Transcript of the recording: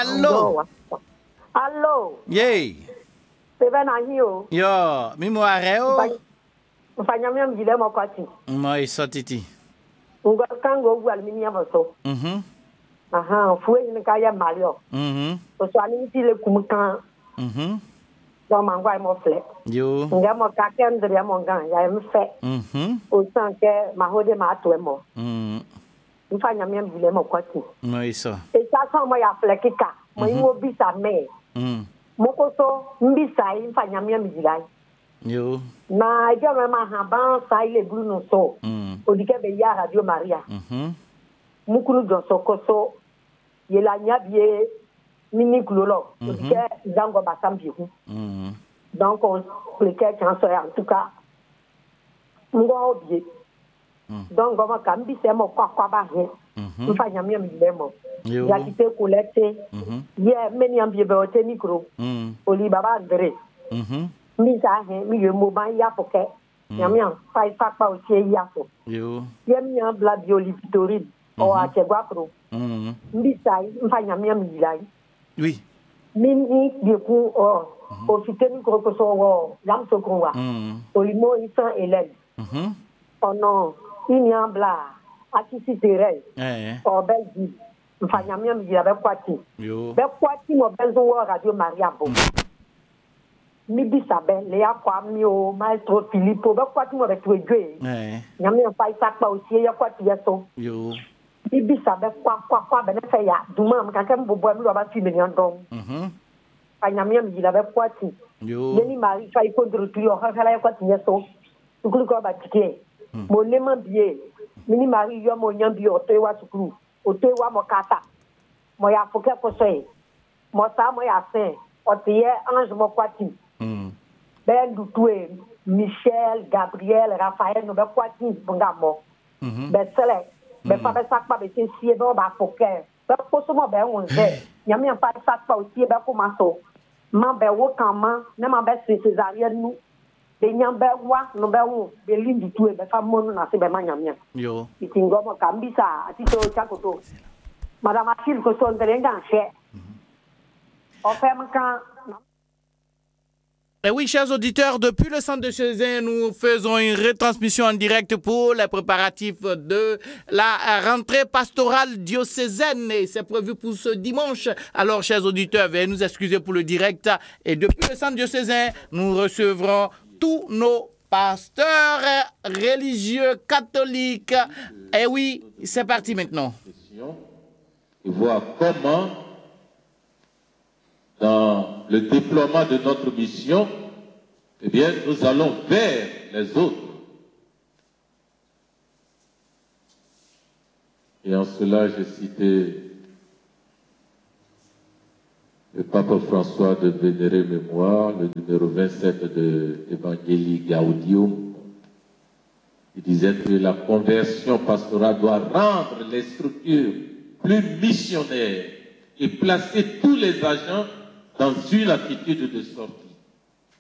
Allo. Allo. Yey. Sebe na hiyo. Yo, mimo areo. Mfanya mimi mjile mkwati. Moi sotiti. Ngo kango gu aluminium so. Aha, fuwe ni kaya malio. So ani tile kumkan. Do mangwa mo fle. Yo. Nga mo ka kendre mo ngan ya mfe. O san ke mahode ma to mo. Mfanya mimi mjile mkwati. Moi so. E sa so mo ya fle kika. Mo imo bisa me. Mokoso mbisa mfanya mimi mjile. Yo. Na ijama mahaban sa ile Bruno so. Odike be ya Radio Maria. Mukulu do sokoso yela nyabie mini kulolo. Odike zango basambihu. Donc on cliquait chanson en tout cas. Ngo obie. Donc goma kambi se mo kwa ba he. Mfanya mimi mlemo. Ya kite collecte. Ye meni ambie be ote micro. Oli baba André. Misa he mi yo mo ban ya poke. Nyamia fai fakpa o che ya so. Yo. Ye mi an bla bioli vitorine o a chegwa pro. Misa mfanya mi lai. Oui. Mini de ku o fiteni ko so o yam so ko wa. O limo isan elen. Oh non, ini an bla akisi tere. O belgi. Mfanya mi be kwati. Yo. Be kwati mo benzo wa Radio Maria bo. Mi bisabe le akwa mi o maestro Filippo be kwati mo be twedwe nyame fa isakpa osie ya kwati yeso yo mi bisabe kwa be ne fe ya duma m kanke mbobo mi lo ba fi me nyandom fa nyame mi la be kwati yo yeni mari fa ikondro tu yo ha ya kwati yeso ukulu ko ba tike mo le man bie mini mari yo mo nyambi o to wa sukuru o to wa mo kata mo ya foke ko so e mo sa mo ya sen o tie ange mo kwati Ben Dutoué, Michel, Gabriel, Raphaël, nous avons quoi dire pour nous. Ben Sele, ben pas ben sac pas ben c'est si ben ba foker. Ben posoma ben on zè. Yami en pas sac pas aussi ben commenço. Man ben wo kama, ne man ben c'est césarienne nous. Ben nyam ben wa, no ben wo, ben lim Dutoué ben femme mon na se ben man yamia. Yo. Itingo mo kambisa, atito chakoto. Madame Achille ko son delenga che. On fait quand Et oui, chers auditeurs, depuis le centre de Chezin, nous faisons une retransmission en direct pour les préparatifs de la rentrée pastorale diocésaine. Et c'est prévu pour ce dimanche. Alors, chers auditeurs, veuillez nous excuser pour le direct. Et depuis le centre diocésain, nous recevrons tous nos pasteurs religieux catholiques. Et oui, c'est parti maintenant. Et voir comment dans le déploiement de notre mission, eh bien, nous allons vers les autres. Et en cela, j'ai cité le pape François de vénérée mémoire, le numéro 27 de Evangelii Gaudium. Il disait que la conversion pastorale doit rendre les structures plus missionnaires et placer tous les agents dans une attitude de sortie.